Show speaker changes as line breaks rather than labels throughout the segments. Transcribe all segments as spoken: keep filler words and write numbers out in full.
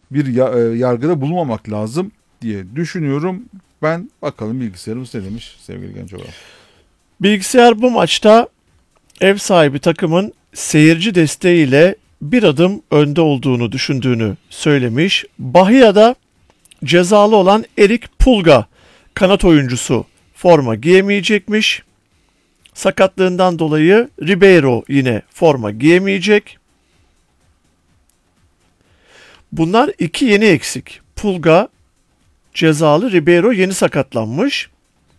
bir yargıda bulunmamak lazım diye düşünüyorum. Ben bakalım bilgisayarımız ne demiş sevgili Genco.
Bilgisayar bu maçta ev sahibi takımın seyirci desteğiyle bir adım önde olduğunu düşündüğünü söylemiş. Bahia'da cezalı olan Erik Pulga kanat oyuncusu forma giyemeyecekmiş. Sakatlığından dolayı Ribeiro yine forma giyemeyecek. Bunlar iki yeni eksik. Pulga cezalı, Ribeiro yeni sakatlanmış.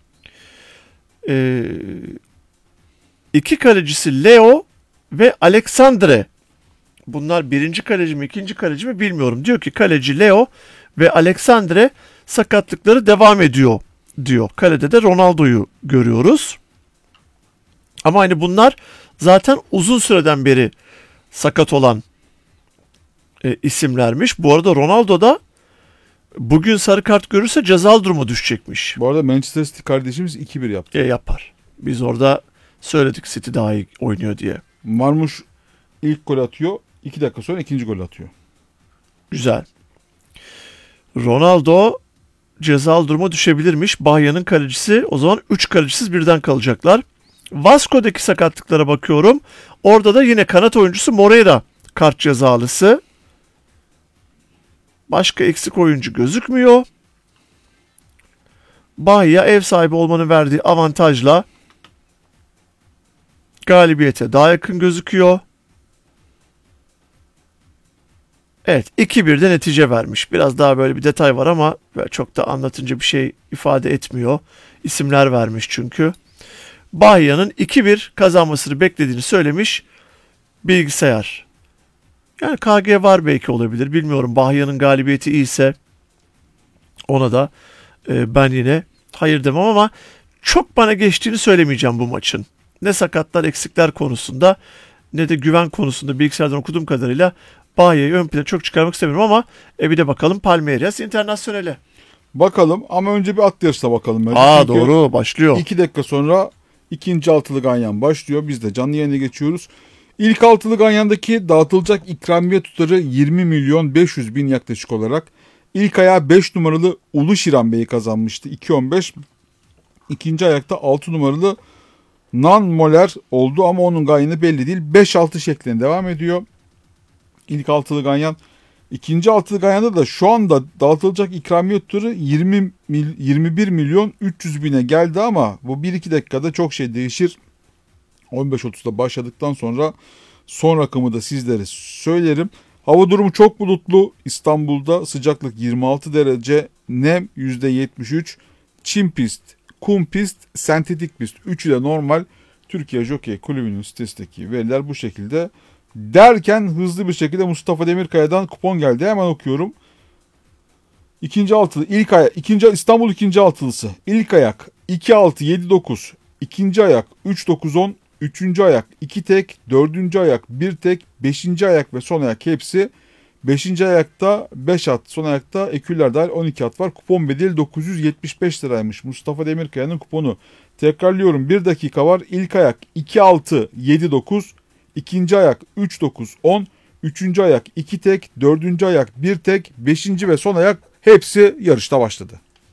Ee, iki kalecisi Leo ve Alexandre. Bunlar birinci kaleci mi ikinci kaleci mi bilmiyorum. Diyor ki kaleci Leo ve Alexandre sakatlıkları devam ediyor diyor. Kalede de Ronaldo'yu görüyoruz. Ama hani bunlar zaten uzun süreden beri sakat olan e, isimlermiş. Bu arada Ronaldo da bugün sarı kart görürse cezalı duruma düşecekmiş.
Bu arada Manchester City kardeşimiz iki bir yaptı.
E yapar. Biz orada söyledik City daha iyi oynuyor diye.
Marmuş ilk gol atıyor. iki dakika sonra ikinci gol atıyor.
Güzel. Ronaldo cezalı duruma düşebilirmiş. Bahia'nın kalecisi, o zaman üç kalecisiz birden kalacaklar. Vasco'daki sakatlıklara bakıyorum. Orada da yine kanat oyuncusu Moreira kart cezalısı. Başka eksik oyuncu gözükmüyor. Bahia ev sahibi olmanın verdiği avantajla galibiyete daha yakın gözüküyor. Evet, iki birde netice vermiş. Biraz daha böyle bir detay var ama çok da anlatınca bir şey ifade etmiyor. İsimler vermiş çünkü. Bahia'nın iki bir kazanmasını beklediğini söylemiş bilgisayar. Yani K G var belki olabilir. Bilmiyorum, Bahia'nın galibiyeti iyiyse ona da e, ben yine hayır demem ama çok bana geçtiğini söylemeyeceğim bu maçın. Ne sakatlar eksikler konusunda ne de güven konusunda bilgisayardan okuduğum kadarıyla Bahia'yı ön plana çok çıkarmak istemiyorum ama e bir de bakalım Palmeiras Internazionale.
Bakalım ama önce bir at yarışına bakalım. Bence.
Aa
Çünkü
doğru, başlıyor.
iki dakika sonra ikinci altılı ganyan başlıyor. Biz de canlı yayına geçiyoruz. İlk altılı ganyandaki dağıtılacak ikramiye tutarı yirmi milyon beş yüz bin yaklaşık olarak. İlk ayağı beş numaralı Ulu Şiran Bey'i kazanmıştı. iki on beş. İkinci ayakta altı numaralı Nan Moller oldu ama onun ganyanı belli değil. beş altı şeklinde devam ediyor. İlk altılı ganyan. İkinci altılı ganyanda da şu anda dağıtılacak ikramiye tutarı yirmi, yirmi bir milyon üç yüz bine geldi ama bu bir iki dakikada çok şey değişir. on beş otuzda başladıktan sonra son rakamı da sizlere söylerim. Hava durumu çok bulutlu. İstanbul'da sıcaklık yirmi altı derece, nem yüzde yetmiş üç, çim pist, kum pist, sentetik pist. Üçü de normal. Türkiye Jockey Kulübü'nün sitesindeki veriler bu şekilde. Derken hızlı bir şekilde Mustafa Demirkaya'dan kupon geldi. Hemen okuyorum. İkinci altılı, ilk ayak, ikinci İstanbul ikinci altılısı. İlk ayak iki altı yedi dokuz, ikinci ayak üç dokuz on, üçüncü ayak iki tek, dördüncü ayak bir tek, beşinci ayak ve son ayak hepsi. beşinci ayakta beş at, son ayakta eküller dahil on iki at var. Kupon bedeli dokuz yüz yetmiş beş liraymış. Mustafa Demirkaya'nın kuponu. Tekrarlıyorum, bir dakika var. İlk ayak iki altı yedi dokuz, ikinci ayak üç dokuz on, üçüncü ayak iki tek, dördüncü ayak bir tek, beşinci ve son ayak hepsi yarışta başladı.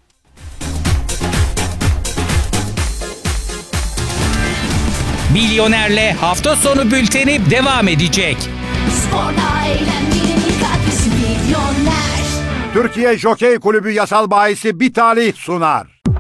Milyoner'le hafta sonu bülteni devam edecek.
Sporla eğlenmenin katkısı Milyoner.
Türkiye Jockey Kulübü yasal bahisi bir talih sunar.